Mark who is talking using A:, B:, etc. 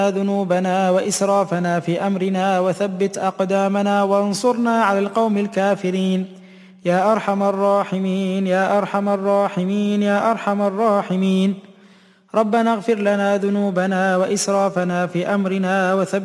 A: ذنوبنا وإسرافنا في أمرنا وثبت أقدامنا وانصرنا على القوم الكافرين يا أرحم الراحمين يا أرحم الراحمين يا أرحم الراحمين. ربنا اغفر لنا ذنوبنا وإسرافنا في أمرنا وثبت